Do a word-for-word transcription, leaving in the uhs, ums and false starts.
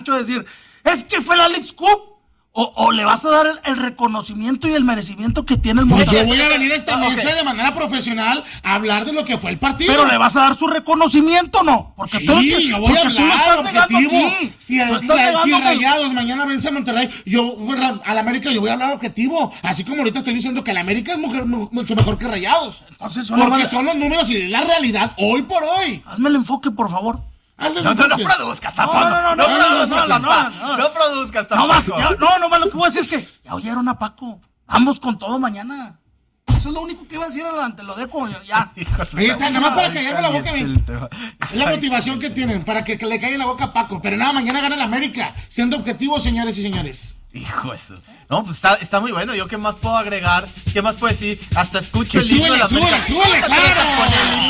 decir, es que fue la Leagues Cup. O, o le vas a dar el, el reconocimiento y el merecimiento que tiene el Monterrey. Monterrey. Yo voy a venir a esta ah, mesa okay. de manera profesional a hablar de lo que fue el partido. Pero le vas a dar su reconocimiento, ¿no? Porque sí, tú, yo voy a hablar objetivo. Si, a, si, si Rayados mañana vence a Monterrey, yo al América yo voy a hablar objetivo. Así como ahorita estoy diciendo que el América es mujer, mucho mejor que Rayados. Entonces, porque van... son los números y la realidad hoy por hoy. Hazme el enfoque, por favor. No, no, no produzcas tampoco. No, no, no, no, no, no, no, no, no, no produzcas tampoco. No, no, no, no, lo que voy a decir es que ya oyeron a Paco. Vamos con todo mañana. Eso es lo único que iba a decir adelante, lo dejo ya. Ahí está, nada más para callarme la boca a mí. Es la motivación que tienen, para que, que le caiga la boca a Paco. Pero nada, mañana gana el América, siendo objetivos, señores y señores. Hijo eso. No, pues está, está muy bueno. ¿Yo qué más puedo agregar? ¿Qué más puedo decir? Hasta escucho pues el himno de la América. Súbele, súbele, súbele, claro.